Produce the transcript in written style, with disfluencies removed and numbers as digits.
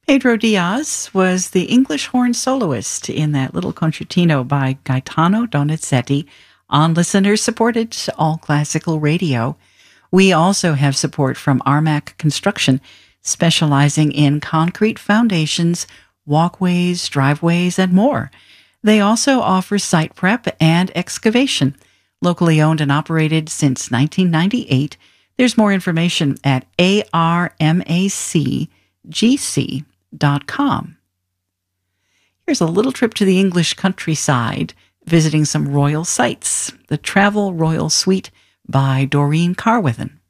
Pedro Diaz was the English horn soloist in that little concertino by Gaetano Donizetti on listener-supported All Classical Radio. We also have support from Armac Construction, specializing in concrete foundations, walkways, driveways, and more. They also offer site prep and excavation. Locally owned and operated since 1998, there's more information at armacgc.com. Here's a little trip to the English countryside, visiting some royal sites. The Travel Royal Suite by Doreen Carwithen.